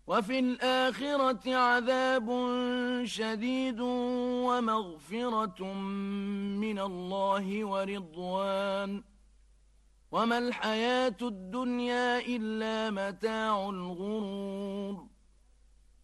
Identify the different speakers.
Speaker 1: وفي الآخرة عذاب شديد ومغفرة من الله ورضوان، وما الحياة الدنيا إلا متاع الغرور.